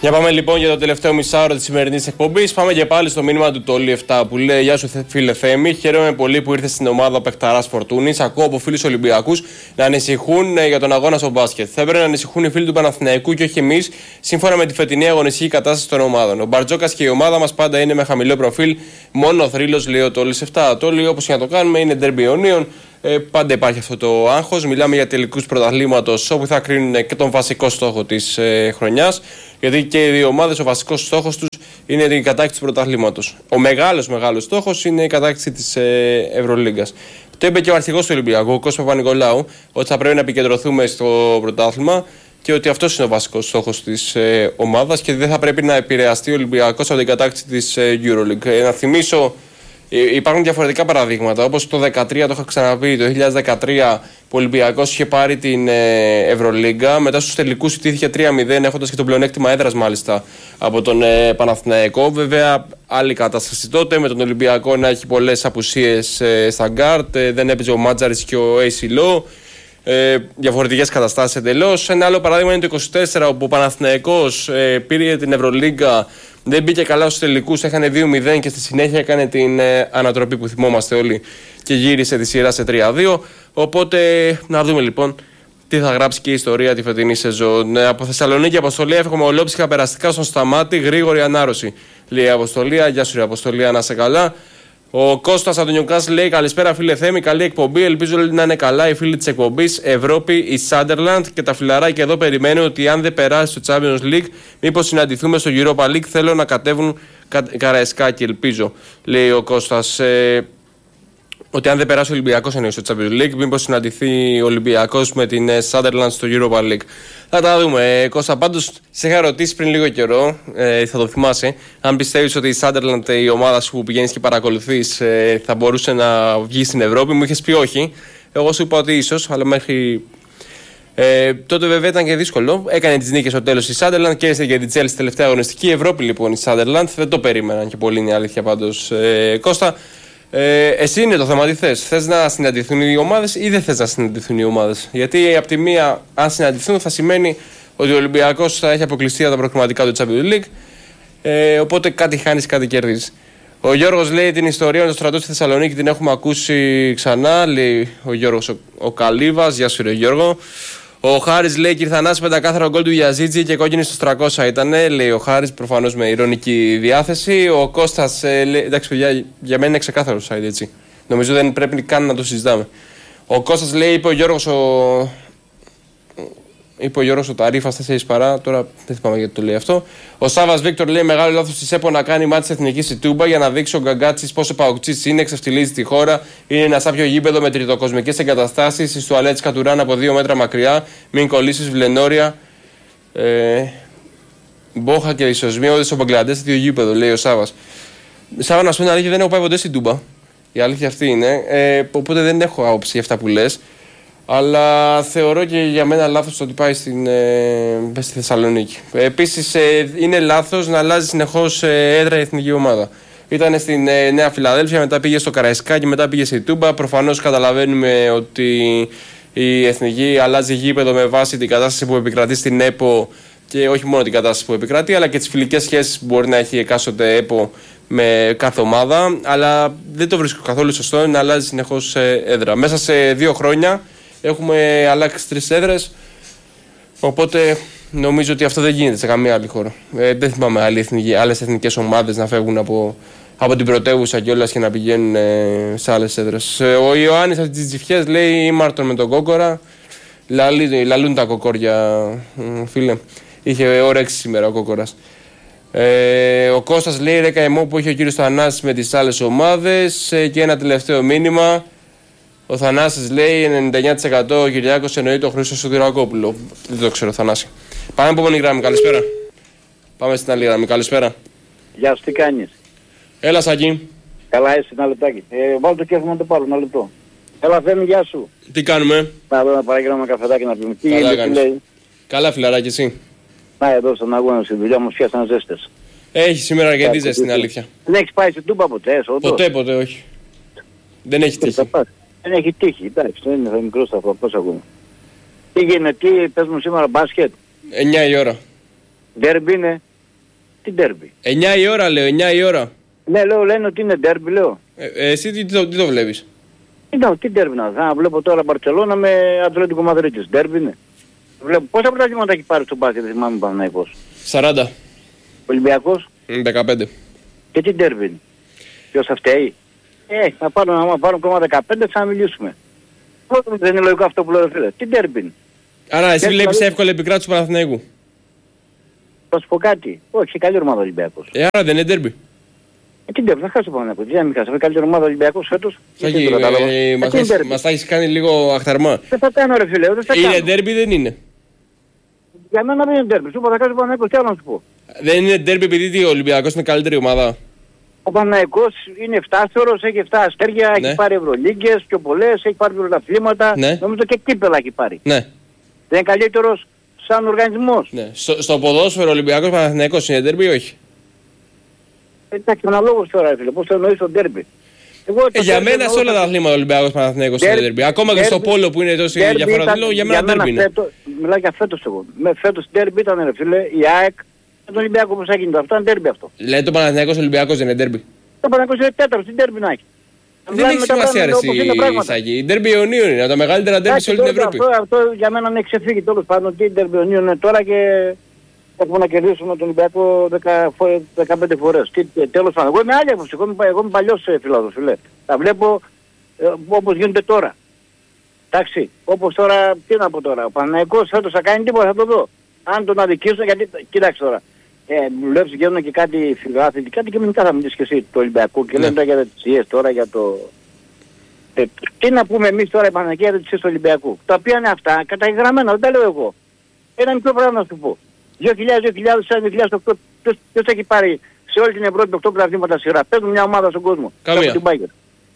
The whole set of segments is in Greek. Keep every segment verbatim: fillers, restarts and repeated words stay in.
Για πάμε λοιπόν για το τελευταίο μισάωρο της σημερινής εκπομπής. Πάμε και πάλι στο μήνυμα του Τόλι επτά που λέει: Γεια σου, φίλε Θέμη. Χαίρομαι πολύ που ήρθε στην ομάδα Παιχταράς Φορτούνης. Ακούω από φίλους Ολυμπιακούς να ανησυχούν για τον αγώνα στο μπάσκετ. Θα έπρεπε να ανησυχούν οι φίλοι του Παναθηναϊκού και όχι εμείς, σύμφωνα με τη φετινή αγωνιστική κατάσταση των ομάδων. Ο Μπαρτζόκας και η ομάδα μας πάντα είναι με χαμηλό προφίλ. Μόνο ο θρύλος, λέει ο Τόλι επτά. Τόλι, όπως και να το κάνουμε, είναι ντέρμπι Ιωνίων. Ε, πάντα υπάρχει αυτό το άγχος. Μιλάμε για τελικούς πρωταθλήματος όπου θα κρίνουν και τον βασικό στόχο της ε, χρονιάς. Γιατί και οι δύο ομάδες, ο βασικός στόχος τους είναι η κατάκτηση του πρωταθλήματος. Ο μεγάλος μεγάλος στόχος είναι η κατάκτηση της ε, Ευρωλίγκας. Το είπε και ο αρχηγός του Ολυμπιακού, ο Κώστας Παπα-Νικολάου, ότι θα πρέπει να επικεντρωθούμε στο πρωτάθλημα και ότι αυτός είναι ο βασικός στόχος της ε, ομάδας και δεν θα πρέπει να επηρεαστεί ο Ολυμπιακός από την κατάκτηση της ε, Euroleague. Ε, να θυμίσω. Υπάρχουν διαφορετικά παραδείγματα, όπως το δύο χιλιάδες δεκατρία, το είχα ξαναπεί, το δύο χιλιάδες δεκατρία που ο Ολυμπιακός είχε πάρει την ε, Ευρωλίγκα, μετά στους τελικούς ιτήθηκε τρία μηδέν, έχοντας και το πλεονέκτημα έδρας μάλιστα από τον ε, Παναθηναϊκό. Βέβαια άλλη κατάσταση τότε, με τον Ολυμπιακό να έχει πολλές απουσίες ε, στα γκάρτ, ε, δεν έπαιζε ο Μάτζαρης και ο Έισιλο. Ε, διαφορετικές καταστάσεις εντελώς. Ένα άλλο παράδειγμα είναι το είκοσι τέσσερα, όπου ο Παναθηναϊκός ε, πήρε την Ευρωλίγκα, δεν μπήκε καλά στους τελικούς, έκανε δύο μηδέν και στη συνέχεια έκανε την ε, ανατροπή που θυμόμαστε όλοι και γύρισε τη σειρά σε τρία δύο. Οπότε να δούμε λοιπόν τι θα γράψει και η ιστορία τη φετινή σεζόν. Ε, από Θεσσαλονίκη, Αποστολία, εύχομαι ολόψυχα περαστικά στον Σταμάτη, γρήγορη ανάρρωση. Λέει η Αποστολία, γεια σου, Αποστολία, να είσαι καλά. Ο Κώστας από το Νιουκάσλ λέει: Καλησπέρα, φίλε Θέμη. Καλή εκπομπή. Ελπίζω να είναι καλά οι φίλοι της εκπομπής. Ευρώπη, η Σάντερλαντ και τα φιλαράκια εδώ περιμένουν ότι αν δεν περάσει στο Champions League, μήπως συναντηθούμε στο Europa League. Θέλω να κατέβουν κα... Καραϊσκάκι, ελπίζω. Λέει ο Κώστας. Ε... Ότι αν δεν περάσει ο Ολυμπιακός εννοεί στο Champions League, μήπως συναντηθεί ο Ολυμπιακός με την Sunderland στο Europa League. Θα τα δούμε. Ε, Κώστα, πάντως σε είχα ρωτήσει πριν λίγο καιρό, ε, θα το θυμάσαι, αν πιστεύεις ότι η Sunderland, η ομάδα σου που πηγαίνεις και παρακολουθείς, ε, θα μπορούσε να βγει στην Ευρώπη. Μου είχες πει όχι. Εγώ σου είπα ότι ίσως, αλλά μέχρι. Ε, τότε βέβαια ήταν και δύσκολο. Έκανε τις νίκες στο τέλος η Sunderland και έστειλε και την Chelsea τελευταία αγωνιστική. Ευρώπη λοιπόν η Sunderland. Δεν το περίμεναν και πολύ, είναι η αλήθεια πάντως. Ε, Κώστα. Ε, εσύ είναι το θέμα, τι θες. Θες να συναντηθούν οι ομάδες ή δεν θες να συναντηθούν οι ομάδες? Γιατί από τη μία, αν συναντηθούν, θα σημαίνει ότι ο Ολυμπιακός θα έχει αποκλειστεί από τα προκριματικά του Champions League. Ε, οπότε κάτι χάνεις, κάτι κερδίζεις. Ο Γιώργος λέει: Την ιστορία με το στρατό στη Θεσσαλονίκη την έχουμε ακούσει ξανά. Λέει ο Γιώργος ο, ο Καλίβας. Γεια σου, ρε Γιώργο. Ο Χάρης λέει: Κύριε Θανάση, πεντακάθαρο γκολ του Γιαζίτζη και κόκκινη στους τριακόσια ήταν. Λέει ο Χάρης, προφανώς με ειρωνική διάθεση. Ο Κώστας ε, λέει: Εντάξει, παιδιά, για μένα είναι ξεκάθαρο site, έτσι. Νομίζω δεν πρέπει καν να το συζητάμε. Ο Κώστας λέει: Είπε ο Γιώργος ο. Είπε ο Γιώργος ο Ταρίφα τέσσερις παρά. Τώρα δεν θυμάμαι γιατί το λέει αυτό. Ο Σάβας Βίκτορ λέει: Μεγάλο λάθος της ΕΠΟ να κάνει μάτι εθνική στη Τούμπα για να δείξει ο Γκαγκάτσης πόσο παουκτής είναι, εξευτιλίζει τη χώρα. Είναι ένα σάπιο γήπεδο με τριτοκοσμικές εγκαταστάσεις. Στις τουαλέτες κατουράν από δύο μέτρα μακριά. Μην κολλήσεις Βλενόρια. Ε, Μπόχα και ισοσμίωδε στο Μπαγκλαντές, δύο γήπεδο, λέει ο Σάβας. Σάβα, να σου πω την αλήθεια, δεν έχω πάει ποτέ στην Τούμπα. Η αλήθεια αυτή είναι. Ε, οπότε δεν έχω άποψη για αυτά που λες. Αλλά θεωρώ και για μένα λάθος το ότι πάει στην, ε, στη Θεσσαλονίκη. Επίσης, ε, είναι λάθος να αλλάζει συνεχώς ε, έδρα η εθνική ομάδα. Ήταν στην ε, Νέα Φιλαδέλφια, μετά πήγε στο Καραϊσκάκι, μετά πήγε στη Τούμπα. Προφανώς καταλαβαίνουμε ότι η εθνική αλλάζει γήπεδο με βάση την κατάσταση που επικρατεί στην ΕΠΟ και όχι μόνο την κατάσταση που επικρατεί, αλλά και τις φιλικές σχέσεις που μπορεί να έχει εκάστοτε ΕΠΟ με κάθε ομάδα. Αλλά δεν το βρίσκω καθόλου σωστό να αλλάζει συνεχώς ε, έδρα. Μέσα σε δύο χρόνια έχουμε αλλάξει τρεις έδρες, οπότε νομίζω ότι αυτό δεν γίνεται σε καμία άλλη χώρα. Ε, δεν θυμάμαι άλλες εθνικές ομάδες να φεύγουν από, από την πρωτεύουσα κιόλας και να πηγαίνουν ε, σε άλλες έδρες. Ε, ο Ιωάννης από τις Τζιφιές λέει: Ήμαρτον με τον Κόκορα. Λαλί, λαλούν τα κοκόρια, φίλε. Είχε όρεξη σήμερα ο Κόκορας. Ε, ο Κώστας λέει: Ρε καημό που είχε ο κύριος Θανάσης με τις άλλες ομάδες. Ε, και ένα τελευταίο μήνυμα. Ο Θανάσης λέει: ενενήντα εννιά τοις εκατό ο Κυριάκος εννοεί το Χρήστο Σωτηρακόπουλο. Δεν το ξέρω, Θανάση. Πάμε επόμενη γραμμή, καλησπέρα. Πάμε στην άλλη γραμμή, καλησπέρα. Γεια σου, τι κάνεις? Έλα, Σάκη. Καλά, είσαι, ένα λεπτάκι. Ε, βάλω το κέφι να το πάρω, ένα λεπτό. Έλα, Θέμη, γεια σου. Τι κάνουμε? Να δω να παραγγείλω ένα καφεδάκι να πούμε. Τι Καλά, λέει. Καλά, φιλαράκι, εσύ? Να, εδώ στον αγώνα στη δουλειά μου φτιάσαν ζέστες. Έχει σήμερα αρκετή ζέστη, στην αλήθεια. Δεν έχεις πάει στην Τούμπα ποτέ, όντως? Ποτέ, ποτέ, όχι. Δεν έχει τύχει. Δεν έχει τύχει, εντάξει, δεν είναι μικρό σταθμό, πώς ακούω. Τι γίνεται, τι πες μου σήμερα, μπάσκετ? εννιά η ώρα. Ντέρμπι είναι? Τι ντέρμπι. εννιά η ώρα λέω, εννιά η ώρα. Ναι, λέω, λένε ότι είναι ντέρμπι, λέω. Ε, εσύ τι, τι, το, τι το βλέπεις? Κοίτα, τι ντέρμπι να δω. Βλέπω τώρα Μπαρτσελώνα με Ατλέτικο Μαδρίτης. Ντέρμπι είναι. Βλέπω. Πόσα πρωταθλήματα έχει πάρει στον μπάσκετ, δεν θυμάμαι Παναθηναϊκός. σαράντα. Ολυμπιακός. δεκαπέντε. Και τι ντέρμπι είναι. Ποιος θα φταίει. Ε, θα πάρουν, άμα πάρουν ακόμα δεκαπέντε θα μιλήσουμε. Δεν είναι λογικό αυτό που λέω, φίλε. Τι ντέρμπι είναι. Άρα εσύ Και βλέπεις δηλαδή... εύκολη επικράτηση του Παναθηναϊκού. Θα σου πω κάτι. Όχι, καλή ομάδα Ολυμπιακός. Ε, άρα δεν είναι ντέρμπι. Ε, τι ντέρμπι, θα χάσει το Παναθηναϊκό. Τι να μην χάσει. Καλύτερη ομάδα Ολυμπιακός φέτος. Σάκη, ε, ε, μας, έχεις, μας τα έχεις κάνει λίγο αχταρμά. Δεν θα κάνω ρε φίλε, δεν θα κάνω. Είναι ντέρμπι δεν είναι. Για μένα δεν είναι ντέρμπι. Σου είπα θα κάνει το Παναθηναϊκό, τι άλλο να σου πω. Δεν είναι ντέρμπι επειδή ο Ολυμπιακός είναι καλύτερη ομάδα. Ο Παναθηναϊκός είναι εφτάστερος, έχει εφτά αστέρια, Ναι. έχει πάρει Ευρωλίγκες πιο πολλές, έχει πάρει πρωταθλήματα. Ναι. Νομίζω και κύπελα έχει πάρει. Ναι. Δεν είναι καλύτερος σαν οργανισμός. ναι. Στο, στο ποδόσφαιρο Ολυμπιακός Παναθηναϊκός είναι ντέρμπι ή όχι? Εντάξει, αναλόγως τώρα, ρε φίλε, πώς το εννοείς το ντέρμπι. Εγώ Ε, το για ντέρμπι μένα σε εννοώ όλα το- τα αθλήματα Ολυμπιακός Παναθηναϊκός είναι Ντέρ- ντέρμπι. Ακόμα και στο ντέρμπι- πόλο που είναι τόση ντέρμπι διαφορά ήταν- δηλώ, για μένα ντέρμπι είναι. φέτος- μιλάω για φέτος εγώ. Με φέτος ντέρμπι ήταν ρε φίλε, η ΑΕΚ με τον Ολυμπιακό πώς έγινε. Αυτό είναι ντέρμπι αυτό. Λέει το Παναθηναϊκός Ολυμπιακός δεν είναι ντέρμπι. Το Παναθηναϊκός είναι τέταρτος, τι ντέρμπι να έχει. Δεν Μιλάμε έχει με τα σημασία ρε πράγματα όπως είναι εσύ, πράγματα. Σάκη. Η ντέρμπι Ιωνίων είναι, από τα μεγαλύτερα ντέρμπι σε όλη την Εντάξει, Ευρώπη. Αυτό, αυτό για μένα είναι ξεφύγει τέλος πάντων. Τι ντερμπιονίου είναι τώρα και έχουμε να κερδίσουμε τον Ολυμπιακό δεκα φο- δεκαπέντε φορές. Τι, τε- τέλος πάντων. Εγώ είμαι άλλη άποψη. Εγώ είμαι, εγώ είμαι παλιός ε, φιλάδος, φίλε. Τα βλέπω ε, όπως γίνονται τώρα. Εντάξει. Όπως τώρα, τι να πω τώρα. Ο Παναθηναϊκός φέτος θα κάνει τίποτα, θα το δω. Αν τον αδικήσουν, γιατί, κοίταξε τώρα. Ε, μου λες γίνονται και κάτι φιλάθλητοι, κάτι και μετά θα μιλήσεις και εσύ το Ολυμπιακό και Ναι. λένε τώρα για τις ΙΕΣ τώρα για το... Ε, τι να πούμε εμείς τώρα οι Παναγία για τις ΙΕΣ του Ολυμπιακού. Τα οποία είναι αυτά καταγεγραμμένα, δεν τα λέω εγώ. Ένα μικρό πράγμα να σου πω. δύο χιλιάδες, δύο χιλιάδες, δύο χιλιάδες οκτώ, ποιος, ποιος έχει πάρει σε όλη την Ευρώπη οκτώ πρωταθλήματα σειρά. Παίζουν μια ομάδα στον κόσμο. Καμία. Από την Bayern.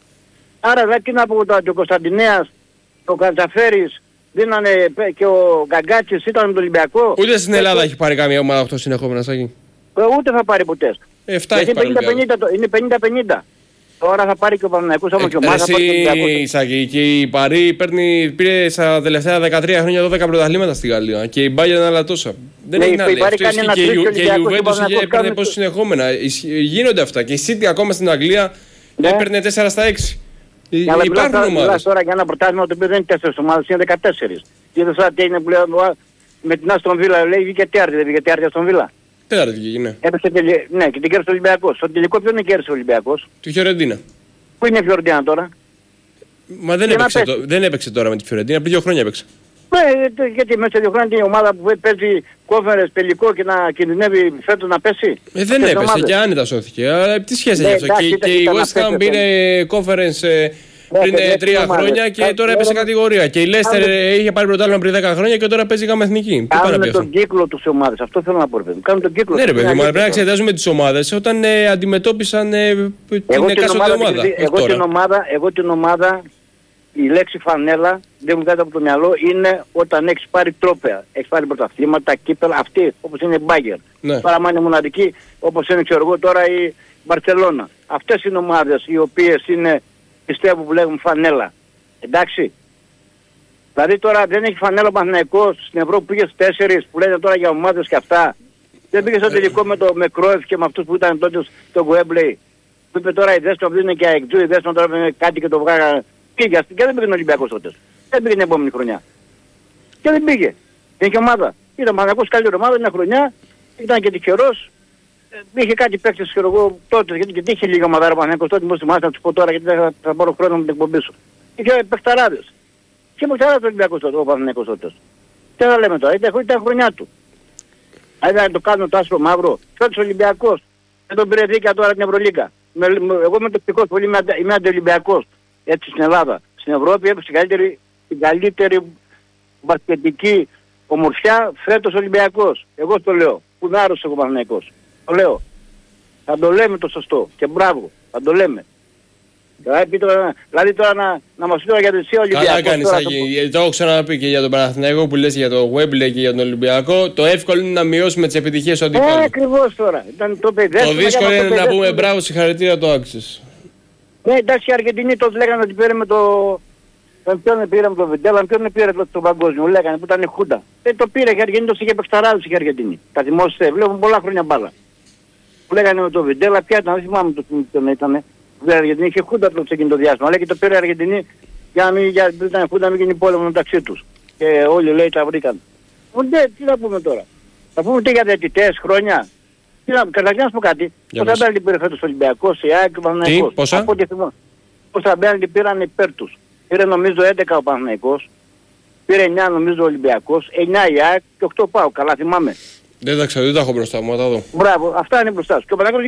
Άρα δηλαδή τι να πω τώρα, και ο Κωνσταντινέας, ο Καρταφέρης, δίνανε πε- και ο Γκαγκάτσης ήταν με τον Ολυμπιακό. Ούτε στην Ε, Ελλάδα το- έχει πάρει καμία ομάδα οκτώ συνεχόμενα, Σάκη. ε, Ούτε θα πάρει ποτέ. εφτά Γιατί έχει πάρει ο πενήντα Ολυμπιακός. πενήντα, το- είναι πενήντα πενήντα. Τώρα θα πάρει και ο Παναθηναϊκός, άμα και ο Μάζα θα πάρει και ο Εσύ, Ολυμπιακός. Σάκη, και η Παρί παίρνει, πήρε στα τελευταία δεκατρία χρόνια δώδεκα πρωταθλήματα στη Γαλλία και η Bayern άλλα τόσα. Δεν Ναι, έχει η να λέει. Παρί Αυτό κάνει ισχύει ένα και η τρίτο Ju- και η Ολυμπιακός και ο Juventus είχε Παναθηναϊκός έπαιρνε κάνει πόσο το- συνεχόμενα. Ισχύει- Γίνονται αυτά. Και η City ακόμα στην Αγγλία Ναι. έπαιρνε τέσσερα στα έξι. Ε, Αλλά μιλάς Υπάρχουν τώρα- μιλάς ομάδες. τώρα για ένα πρωτάθλημα το οποίο δεν είναι τέσσερις ομάδες, είναι δεκατέσσερις. Και είδες τώρα τι έγινε που λέω «Α, με την Άστον Βίλα, λέει βγήκε τέρτη, δεν βγήκε τέρτη Άστον Βίλα. Τέταρτη βγήκε, ναι. Έπεσε τελε... ναι, και την κέρδισε ο Ολυμπιακός. Στο τελικό ποιον είναι κέρδισε ο Ολυμπιακός. Του Φιωρεντίνα. Πού είναι η Φιωρντίνα τώρα. Μα δεν Και να έπαιξε, πέσει. το- δεν έπαιξε τώρα με τη Φιωρεντίνα, πριν δύο χρόνια έπαιξε. Ναι, τε- γιατί μέσα σε δύο χρόνια είναι η ομάδα που παίζει κόφερες τελικό και να κινδυνεύει φέτος να πέσει. Ε, δεν Αυτές οι έπεσε ομάδες. και άνετα σώθηκε. Αλλά τι σχέση Ναι, έχει αυτό. εντάξει, Και, ήταν- και η ήταν West αυτές Ham οι πήρε conference ε, Ναι, πριν παιδιά, ε, τρία τις ομάδες. χρόνια και Κα- τώρα έπεσε κάνουν- κατηγορία. Και η Leicester κάνουν- ε, είχε πάρει πρωτάθλημα πριν δέκα χρόνια και τώρα παίζει γάμα εθνική. Τι πάει να πει Κάνουν αυτό. τον κύκλο τους οι ομάδες. Αυτό θέλω να πω, ρε παιδί μου. Κάνουν τον κύκλο Ναι, ρε τους. παιδί μου, Είναι αλλά πρέπει να αλήθεια. εξετάζουμε τι ομάδε όταν ε, αντιμετώπισαν ε, την Εγώ την εκάστοτε ομάδα, ομάδα. επειδή- όχι εγώ, την τώρα. ομάδα, εγώ την ομάδα, η λέξη φανέλα δεν μου βγάζει από το μυαλό, είναι όταν έχεις πάρει τρόπαια. Έχεις πάρει πρωταθλήματα, κύπελα, αυτή όπως είναι η Bayern. Ναι. Τώρα άμα είναι μοναδική όπως είναι ξέρω εγώ τώρα η Μπαρτσελώνα. Αυτές είναι ομάδες οι οποίες είναι, πιστεύω που λέγουν φανέλα. Εντάξει. Δηλαδή τώρα δεν έχει φανέλα ο Παναθηναϊκός στην Ευρώπη που πήγε στις τέσσερις που λένε τώρα για ομάδες και αυτά. Δεν πήγε στο τελικό με το με Κρόεφ και με αυτούς που ήταν τότε στο Wembley. Που είπε τώρα η Δέσποινα που είναι και αεκτζού, η Δέσποινα τώρα είναι κάτι και το βγάγα. Πήγε και δεν πήγε ο Ολυμπιακός τότε. Δεν πήγε την επόμενη χρονιά. Και δεν πήγε. Είναι και ομάδα. Ήταν Παναθηναϊκός καλύτερη ομάδα μια χρονιά, ήταν και τυχερός. Ε, είχε κάτι παίκτες ξέρω εγώ τότε, γιατί και τι είχε λίγα ομάδα ο Παναθηναϊκός τότε, muss θυμάσαι να τους πω τώρα γιατί δεν θα, θα πάρω χρόνο με την εκπομπή σου. Είχε παιχταράδες. Και παιχταράδες ο Ολυμπιακός τότε, ο Παναθηναϊκός τότε. Τι να λέμε τώρα, ήταν, ήταν χρονιά του. Αν να το κάνουμε το άσπρο μαύρο, φέτος ο Ολυμπιακός. Δεν τον πήρε δίκαια τώρα την Ευρωλίγκα. Με, με, εγώ είμαι τοξικός πολύ, είμαι, αντε- είμαι αντιολυμπιακός. Έτσι στην Ελλάδα. Στην Ευρώπη έπαιξε την καλύτερη, την καλύτερη μπασκετική ομορφιά φέτος Ολυμπιακός. Εγώ το λέω. Που είναι άρρωστος ο Παναθηναϊκός. Το λέω. Θα το λέμε το σωστό. Και μπράβο. Θα το λέμε. Δηλαδή τώρα, δηλαδή τώρα να, να μας πει τώρα για τη Σία Ολυμπιακός. Καλά κάνεις, τώρα Άγη. Το έχω ξαναπεί και για τον Παναθηναϊκό που λες για το Wembley και για τον Ολυμπιακό. Το εύκολο είναι να μειώσουμε τις επιτυχίες του Ε, αντιπάλου. ακριβώς τώρα. Ήταν το παιδί. Το δύσκολο είναι να πούμε μπράβο, συγχαρητήρια, το άξιζες. Ναι, εντάξει, οι Αργεντινοί τότε λέγανε ότι πήρε με το... τον ποιον πήρε με το Βιντέλα, ποιον πήρε το, το παγκόσμιο, λέγανε που ήταν η Χούντα. Δεν το πήρε και η Αργεντινή, το είχε παιχταράδους η Αργεντινή. Τα θυμόσαστε, βλέπουν πολλά χρόνια μπάλα. που λέγανε με το Βιντέλα, ποια ήταν, δεν θυμάμαι το ποιον ήταν. Η Αργεντινή είχε χούντα το ξεκίνητο διάστημα, λέει και το πήρε η Αργεντινή για να μην, για, ήταν χούντα, να μην γίνει πόλεμο μεταξύ τους. Και όλοι λέει τα βρήκαν. Ναι, τι να πούμε τώρα. Θα πούμε τι για διαιτητές χρόνια. Τι να, καταρχήν να σου πω κάτι. Πόσα μπέλντι πήρε φέτος ο Ολυμπιακός, η ΑΕΚ και ο Παναθηναϊκός. Πόσα? Από ό,τι θυμάμαι. Πόσα μπέλντι πήραν υπέρ τους. Πήρε νομίζω έντεκα ο Παναθηναϊκός. Πήρε εννιά νομίζω ο Ολυμπιακός. εννιά η ΑΕΚ και οκτώ πάω. Καλά θυμάμαι. Δεν τα ξέρω, δεν τα έχω μπροστά μου, θα τα δω. Μπράβο, αυτά είναι μπροστά σου. Και ο Παναθηναϊκός